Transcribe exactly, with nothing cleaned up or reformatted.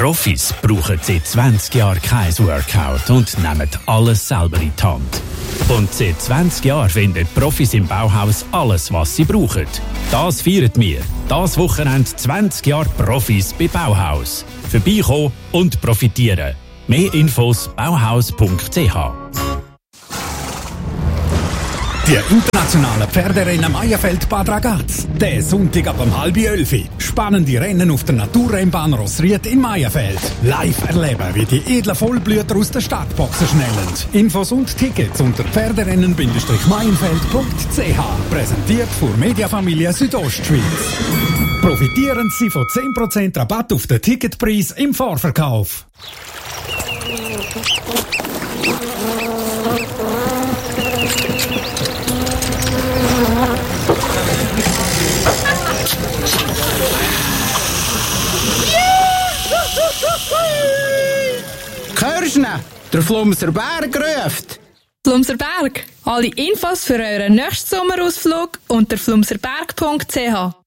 Profis brauchen seit zwanzig Jahren kein Workout und nehmen alles selber in die Hand. Und seit zwanzig Jahren finden Profis im Bauhaus alles, was sie brauchen. Das feiern wir. Das Wochenende zwanzig Jahre Profis bei Bauhaus. Vorbeikommen und profitieren. Mehr Infos bauhaus punkt c h. Die internationalen Pferderennen Meierfeld-Bad Ragaz. Der Sonntag ab um halb elf. Spannende Rennen auf der Naturrennbahn Rossried in Meierfeld. Live erleben, wie die edlen Vollblüter aus der Startboxen schnellen. Infos und Tickets unter pferderennen meienfeld punkt c h. Präsentiert von Mediafamilie Südostschweiz. Profitieren Sie von zehn Prozent Rabatt auf den Ticketpreis im Vorverkauf. Hörst du ihn? Der Flumser Berg ruft. Flumser Berg. Alle Infos für euren nächsten Sommerausflug unter flumserberg punkt c h.